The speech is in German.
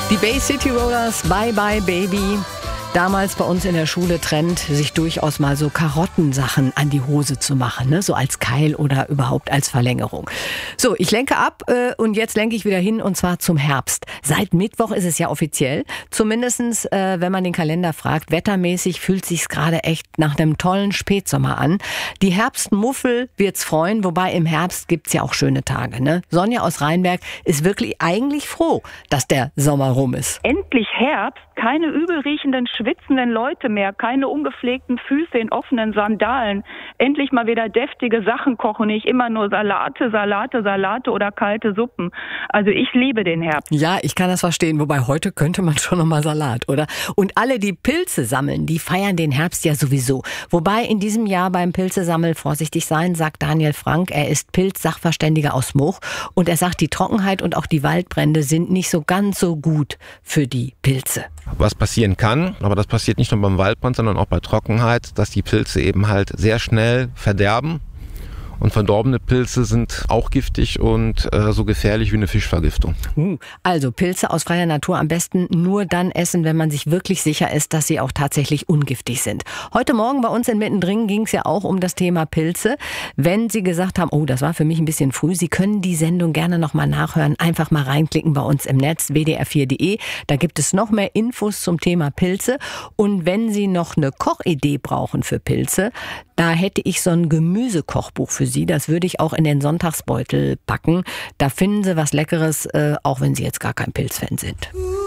Die Bay City Rollers, Bye Bye Baby. Damals bei uns in der Schule Trend, sich durchaus mal so Karottensachen an die Hose zu machen, ne? So als Keil oder überhaupt als Verlängerung. So, ich lenke ab und jetzt lenke ich wieder hin und zwar zum Herbst. Seit Mittwoch ist es ja offiziell, zumindestens wenn man den Kalender fragt, wettermäßig fühlt sich's gerade echt nach einem tollen Spätsommer an. Die Herbstmuffel wird's freuen, wobei im Herbst gibt's ja auch schöne Tage, ne? Sonja aus Rheinberg ist wirklich eigentlich froh, dass der Sommer rum ist. Endlich Herbst, keine übelriechenden, schwitzenden Leute mehr, keine ungepflegten Füße in offenen Sandalen. Endlich mal wieder deftige Sachen kochen, nicht immer nur Salate oder kalte Suppen. Also ich liebe den Herbst. Ja, ich kann das verstehen, wobei heute könnte man schon nochmal Salat, oder? Und alle, die Pilze sammeln, die feiern den Herbst ja sowieso. Wobei in diesem Jahr beim Pilzesammeln vorsichtig sein, sagt Daniel Frank. Er ist Pilzsachverständiger aus Moch und er sagt, die Trockenheit und auch die Waldbrände sind nicht so ganz so gut für die Pilze. Was passieren kann, aber das passiert nicht nur beim Waldbrand, sondern auch bei Trockenheit, dass die Pilze eben halt sehr schnell verderben. Und verdorbene Pilze sind auch giftig und so gefährlich wie eine Fischvergiftung. Also Pilze aus freier Natur am besten nur dann essen, wenn man sich wirklich sicher ist, dass sie auch tatsächlich ungiftig sind. Heute Morgen bei uns in Mittendrin ging es ja auch um das Thema Pilze. Wenn Sie gesagt haben, oh, das war für mich ein bisschen früh, Sie können die Sendung gerne nochmal nachhören. Einfach mal reinklicken bei uns im Netz, wdr4.de. Da gibt es noch mehr Infos zum Thema Pilze. Und wenn Sie noch eine Kochidee brauchen für Pilze, da hätte ich so ein Gemüsekochbuch für Sie. Das würde ich auch in den Sonntagsbeutel packen. Da finden Sie was Leckeres, auch wenn Sie jetzt gar kein Pilzfan sind.